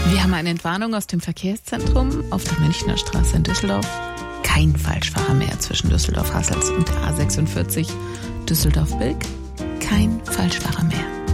Wir haben eine Entwarnung aus dem Verkehrszentrum auf der Münchner Straße in Düsseldorf. Kein Falschfahrer mehr zwischen Düsseldorf-Hassels und der A46 Düsseldorf-Bilk. Kein Falschfahrer mehr.